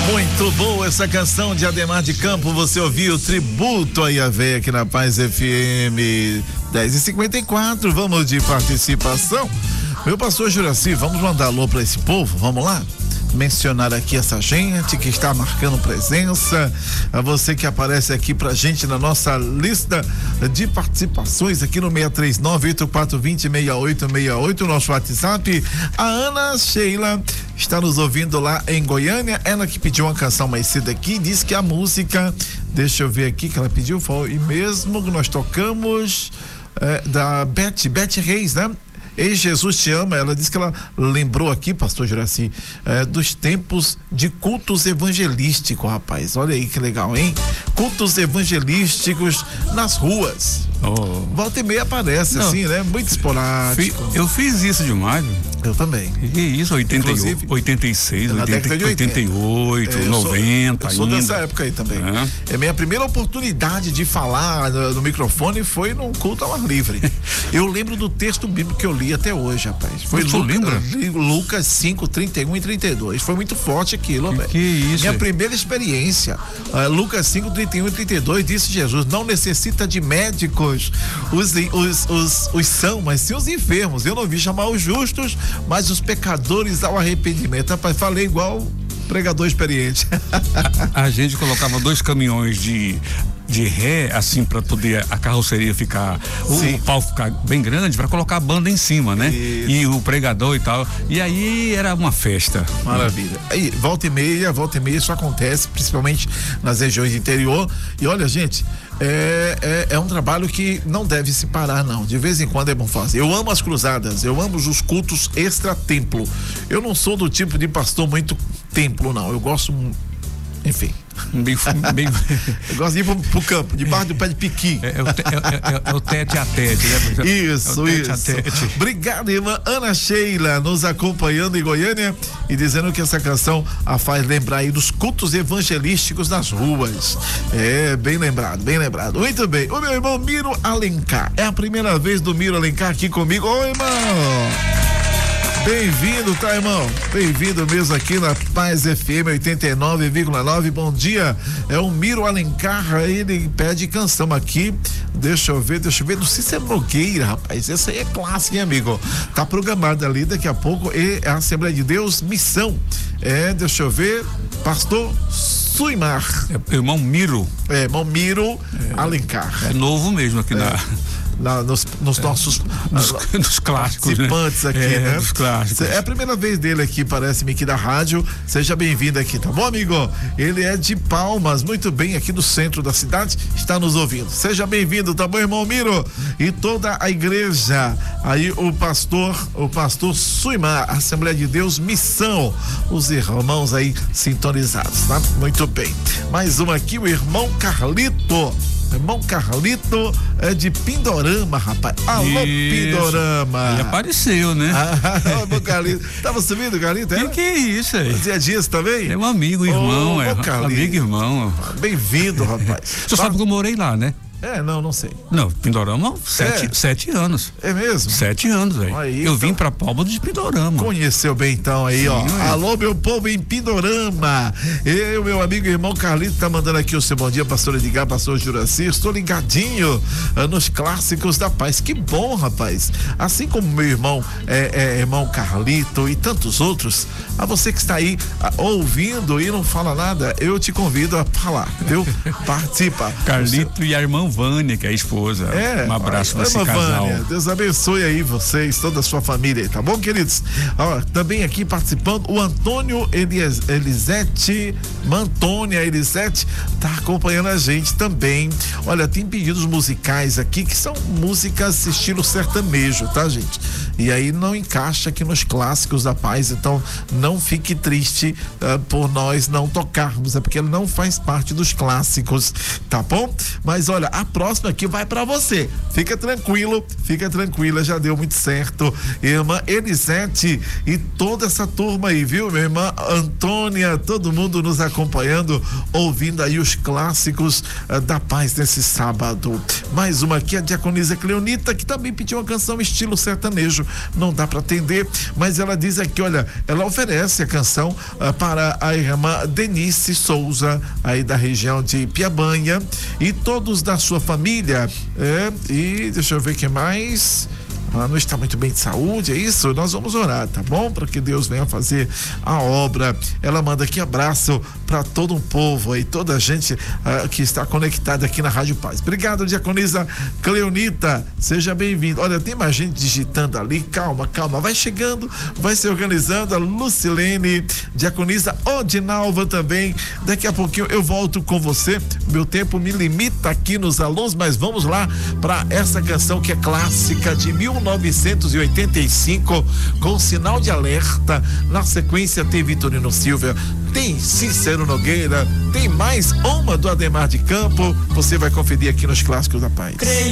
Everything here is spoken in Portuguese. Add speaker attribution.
Speaker 1: Muito boa essa canção de Ademar de Campo. Você ouviu o tributo aí a veia aqui na Paz FM 10h54. Vamos de participação. Meu pastor Juraci, vamos mandar alô para esse povo? Vamos lá? Mencionar aqui essa gente que está marcando presença, a você que aparece aqui pra gente na nossa lista de participações aqui no 639-8420-6868, nosso WhatsApp. A Ana Sheila está nos ouvindo lá em Goiânia, ela que pediu uma canção mais cedo aqui, disse que a música, deixa eu ver aqui que ela pediu, foi mesmo que nós tocamos da Beth Reis, né? Ei, Jesus te ama. Ela disse que ela lembrou aqui, pastor Juraci, dos tempos de cultos evangelísticos, rapaz. Olha aí que legal, hein? Cultos evangelísticos nas ruas. Volta e meia aparece. Não, assim, né? Muito esporádico.
Speaker 2: Eu fiz isso demais.
Speaker 1: Eu também.
Speaker 2: E isso, 88, 86, 88, 90.
Speaker 1: Eu sou dessa época aí também. É minha primeira oportunidade de falar no microfone foi num culto ao ar livre. Eu lembro do texto bíblico que eu li até hoje, rapaz. Foi Lucas 5, 31 e 32. Foi muito forte aquilo, velho.
Speaker 2: Que isso?
Speaker 1: Minha primeira experiência. Lucas 5, 31 e 32 disse Jesus: não necessita de médicos os são, mas sim os enfermos. Eu não vi chamar os justos, mas os pecadores ao arrependimento. Rapaz, falei igual pregador experiente.
Speaker 2: A gente colocava 2 caminhões de ré, assim, para poder a carroceria ficar, o palco ficar bem grande, para colocar a banda em cima, né? Isso. E o pregador e tal. E aí era uma festa.
Speaker 1: Maravilha. Aí, volta e meia isso acontece, principalmente nas regiões do interior. E olha, gente, é um trabalho que não deve se parar, não. De vez em quando é bom fazer. Eu amo as cruzadas, eu amo os cultos extra-templo. Eu não sou do tipo de pastor muito templo, não. Eu gosto, enfim.
Speaker 2: Bem...
Speaker 1: Eu gosto de ir pro campo, debaixo do pé de piqui.
Speaker 2: É o tete a tete, né?
Speaker 1: Isso. Obrigado, irmã Ana Sheila, nos acompanhando em Goiânia e dizendo que essa canção a faz lembrar aí dos cultos evangelísticos nas ruas. Bem lembrado. Muito bem. O meu irmão Miro Alencar. É a primeira vez do Miro Alencar aqui comigo. Oi, irmão. Bem-vindo, tá, irmão? Bem-vindo mesmo aqui na Paz FM 89,9. Bom dia. É o Miro Alencar, ele pede canção aqui. Deixa eu ver do Cícero Nogueira, rapaz. Essa aí é clássica, hein, amigo? Tá programada ali daqui a pouco. É a Assembleia de Deus Missão. Deixa eu ver. Pastor Suimar.
Speaker 2: Irmão Miro.
Speaker 1: Irmão Miro Alencar.
Speaker 2: É novo mesmo aqui
Speaker 1: nos nossos
Speaker 2: nos clássicos,
Speaker 1: participantes, né? Aqui, né?
Speaker 2: Dos clássicos.
Speaker 1: É a primeira vez dele aqui, parece-me, aqui da rádio. Seja bem-vindo aqui, tá bom, amigo? Ele é de Palmas, muito bem, aqui do centro da cidade, está nos ouvindo. Seja bem-vindo, tá bom, irmão Miro? E toda a igreja, aí o pastor Suimar, Assembleia de Deus Missão, os irmãos aí sintonizados, tá? Muito bem. Mais uma aqui, o irmão Carlito. Irmão Carlito é de Pindorama, rapaz. Alô, isso. Pindorama.
Speaker 2: Ele apareceu, né?
Speaker 1: Irmão Carlito. Tava subindo, Carlito?
Speaker 2: Que é isso aí?
Speaker 1: Fazia dias também?
Speaker 2: É um amigo, irmão. Amigo, irmão.
Speaker 1: Bem-vindo, rapaz.
Speaker 2: Você sabe que eu morei lá, né?
Speaker 1: Não sei.
Speaker 2: Não, Pindorama, 7 anos.
Speaker 1: É mesmo?
Speaker 2: 7 anos, velho. Eu vim pra Palmas de Pindorama.
Speaker 1: Conheceu bem então aí, ó. Alô, meu povo em Pindorama. Meu amigo e irmão Carlito tá mandando aqui o seu bom dia, pastor Edgar, pastor Juraci. Estou ligadinho nos clássicos da paz. Que bom, rapaz. Assim como meu irmão, irmão Carlito e tantos outros, a você que está aí ouvindo e não fala nada, eu te convido a falar, viu? Participa.
Speaker 2: Carlito e a irmã Vânia, que é a esposa. Um abraço pra esse casal.
Speaker 1: Vânia, Deus abençoe aí vocês, toda a sua família aí, tá bom, queridos? Também aqui participando o Antônio Elisete, Mantônia Elisete, tá acompanhando a gente também. Olha, tem pedidos musicais aqui que são músicas estilo sertanejo, tá, gente? E aí não encaixa aqui nos clássicos da paz, então não fique triste por nós não tocarmos, é porque ele não faz parte dos clássicos, tá bom? Mas olha, a próxima aqui vai pra você. Fica tranquila, já deu muito certo. Irmã Elisete e toda essa turma aí, viu? Minha irmã Antônia, todo mundo nos acompanhando, ouvindo aí os clássicos da paz nesse sábado. Mais uma aqui, a diaconisa Cleonita, que também pediu uma canção estilo sertanejo. centro, não dá para atender, mas ela diz aqui, olha, ela oferece a canção para a irmã Denise Souza, aí da região de Piabanha, e todos da sua família, e deixa eu ver o que mais. Ela não está muito bem de saúde, é isso? Nós vamos orar, tá bom? Para que Deus venha fazer a obra. Ela manda aqui abraço para todo um povo aí, toda a gente que está conectada aqui na Rádio Paz. Obrigado, diaconisa Cleonita, seja bem-vindo. Olha, tem mais gente digitando ali, calma, vai chegando, vai se organizando. A Lucilene, diaconisa Odinalva também. Daqui a pouquinho eu volto com você. Meu tempo me limita aqui nos alunos, mas vamos lá para essa canção que é clássica de 1985, com sinal de alerta. Na sequência tem Vitorino Silva, tem Cícero Nogueira, tem mais uma do Ademar de Campo. Você vai conferir aqui nos Clássicos da Paz.